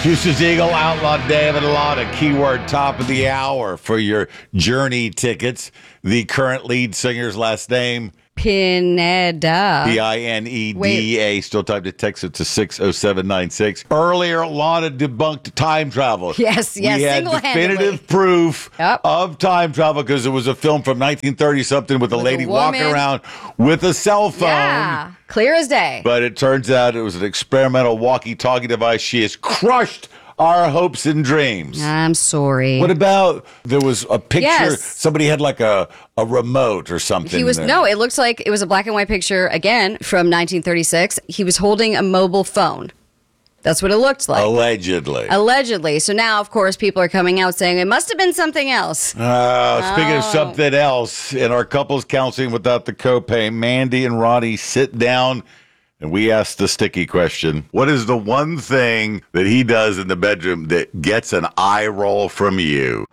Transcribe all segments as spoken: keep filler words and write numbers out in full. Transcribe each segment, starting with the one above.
Houston's Eagle, Outlaw David Lotta, keyword top of the hour for your Journey tickets. The current lead singer's last name? Pineda. P I N E D A. Wait. Still time to text it to six oh seven nine six. Earlier, Lotta debunked time travel. Yes, yes, we had definitive proof yep. of time travel because it was a film from nineteen thirty-something with a with lady a walking around with a cell phone. Yeah, clear as day. But it turns out it was an experimental walkie-talkie device. She has crushed our hopes and dreams. I'm sorry. What about there was a picture? Yes. Somebody had like a, a remote or something. He was there. no. It looks like it was a black and white picture again from nineteen thirty-six. He was holding a mobile phone. That's what it looked like. Allegedly. Allegedly. So now, of course, people are coming out saying it must have been something else. Uh, speaking oh. of something else, in our couples counseling without the copay, Mandy and Ronnie sit down. And we asked the sticky question. What is the one thing that he does in the bedroom that gets an eye roll from you?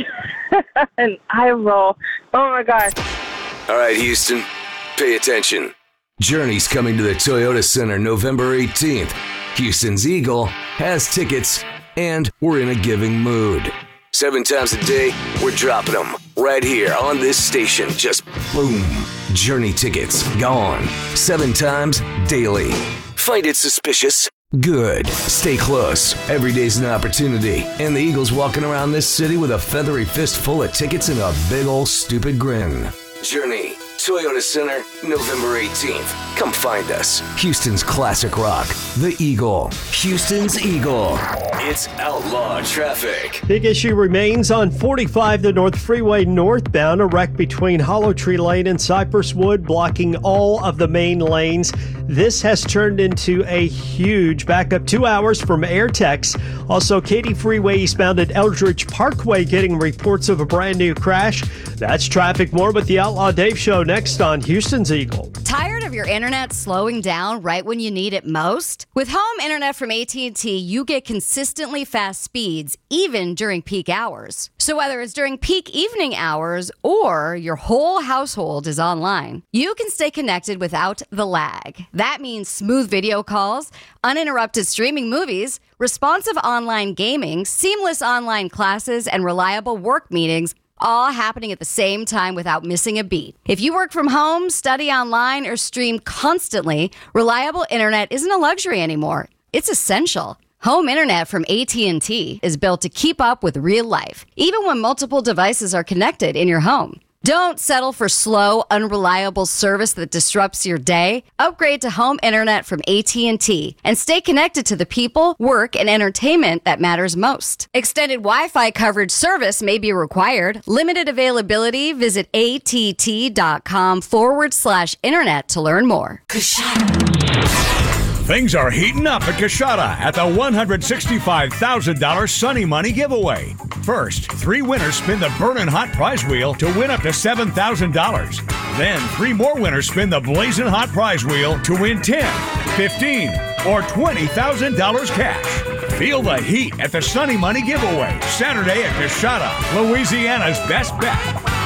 An eye roll. Oh, my gosh. All right, Houston, pay attention. Journey's coming to the Toyota Center November eighteenth. Houston's Eagle has tickets, and we're in a giving mood. Seven times a day, we're dropping them right here on this station. Just boom. Journey tickets gone. Seven times daily. Find it suspicious? Good. Stay close. Every day's an opportunity. And the Eagle's walking around this city with a feathery fist full of tickets and a big old stupid grin. Journey, Toyota Center, November eighteenth. Come find us. Houston's classic rock, the Eagle. Houston's Eagle. It's outlaw traffic. Big issue remains on forty-five, the North Freeway northbound. A wreck between Hollow Tree Lane and Cypress Wood, blocking all of the main lanes. This has turned into a huge backup, two hours from Airtex. Also, Katy Freeway eastbound at Eldridge Parkway getting reports of a brand new crash. That's traffic. More with the Outlaw Dave Show next on Houston's Eagle. Tired of your internet slowing down right when you need it most? With home internet from A T and T, you get consistently fast speeds, even during peak hours. So whether it's during peak evening hours or your whole household is online, you can stay connected without the lag. That means smooth video calls, uninterrupted streaming movies, responsive online gaming, seamless online classes, and reliable work meetings, all happening at the same time without missing a beat. If you work from home, study online, or stream constantly, reliable internet isn't a luxury anymore. It's essential. Home internet from A T and T is built to keep up with real life, even when multiple devices are connected in your home. Don't settle for slow, unreliable service that disrupts your day. Upgrade to home internet from A T and T and stay connected to the people, work, and entertainment that matters most. Extended Wi-Fi coverage service may be required. Limited availability. Visit att.com forward slash internet to learn more. Things are heating up at Coshada at the one hundred sixty-five thousand dollars Sunny Money giveaway. First, three winners spin the Burnin' Hot prize wheel to win up to seven thousand dollars. Then, three more winners spin the Blazing Hot prize wheel to win ten, fifteen, or twenty thousand dollars cash. Feel the heat at the Sunny Money giveaway, Saturday at Coshada, Louisiana's best bet.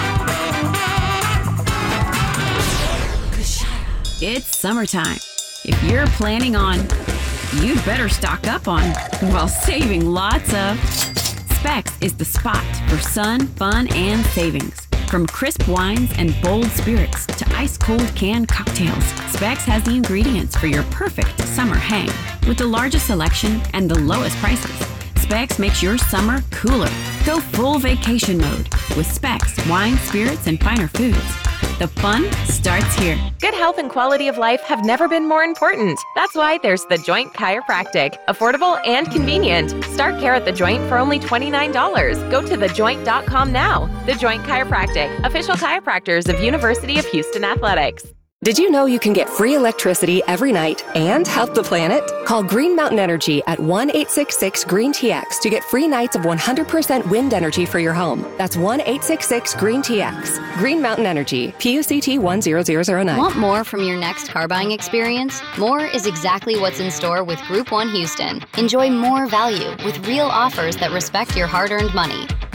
It's summertime. If you're planning on, you'd better stock up on, while saving lots of. Specs is the spot for sun, fun, and savings. From crisp wines and bold spirits to ice-cold canned cocktails, Specs has the ingredients for your perfect summer hang. With the largest selection and the lowest prices, Specs makes your summer cooler. Go full vacation mode with Specs wine, spirits, and finer foods. The fun starts here. Good health and quality of life have never been more important. That's why there's The Joint Chiropractic. Affordable and convenient. Start care at The Joint for only twenty-nine dollars. Go to the joint dot com now. The Joint Chiropractic. Official chiropractors of University of Houston Athletics. Did you know you can get free electricity every night and help the planet? Call Green Mountain Energy at one eight six six green T X to get free nights of one hundred percent wind energy for your home. That's one eight six six green T X. Green Mountain Energy, P U C T one zero zero zero nine. Want more from your next car buying experience? More is exactly what's in store with Group one Houston. Enjoy more value with real offers that respect your hard-earned money.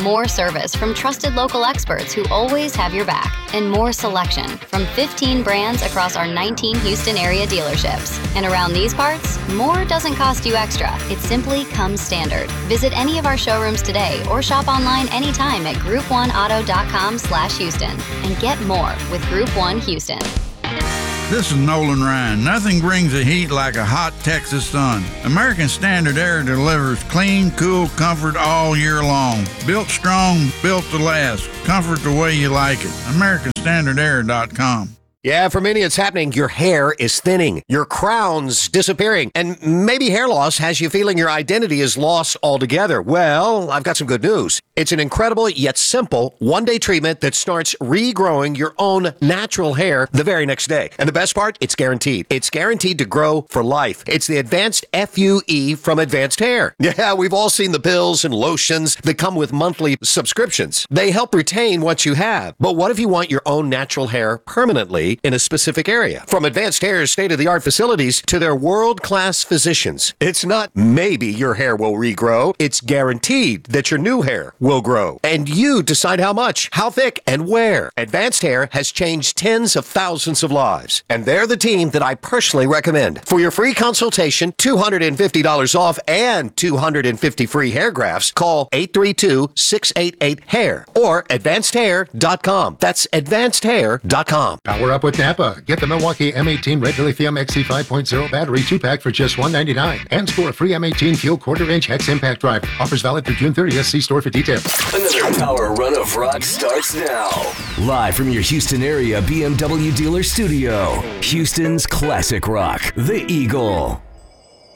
more service from trusted local experts who always have your back, and more selection from fifteen brands across our nineteen Houston area dealerships. And around these parts, more doesn't cost you extra. It simply comes standard. Visit any of our showrooms today or shop online anytime at group one auto dot com slash Houston and get more with Group One Houston. This is Nolan Ryan. Nothing brings the heat like a hot Texas sun. American Standard Air delivers clean, cool comfort all year long. Built strong, built to last. Comfort the way you like it. American Standard Air dot com. Yeah, for many it's happening. Your hair is thinning, your crown's disappearing, and maybe hair loss has you feeling your identity is lost altogether. Well, I've got some good news. It's an incredible yet simple one-day treatment that starts regrowing your own natural hair the very next day. And the best part, it's guaranteed. It's guaranteed to grow for life. It's the Advanced F U E from Advanced Hair. Yeah, we've all seen the pills and lotions that come with monthly subscriptions. They help retain what you have. But what if you want your own natural hair permanently in a specific area? From Advanced Hair's state-of-the-art facilities to their world-class physicians, it's not maybe your hair will regrow. It's guaranteed that your new hair will grow. And you decide how much, how thick, and where. Advanced Hair has changed tens of thousands of lives. And they're the team that I personally recommend. For your free consultation, two hundred fifty dollars off, and two hundred fifty free hair grafts, call eight three two, six eight eight, hair or advanced hair dot com. That's advanced hair dot com. Power up with Napa. Get the Milwaukee M eighteen Red Lithium X C five point oh battery two-pack for just one hundred ninety-nine dollars. And score a free M eighteen Fuel quarter-inch Hex Impact Drive. Offers valid through June thirtieth. See store for details. Another Power Run of Rock starts now. Live from your Houston area B M W dealer studio. Houston's classic rock, The Eagle.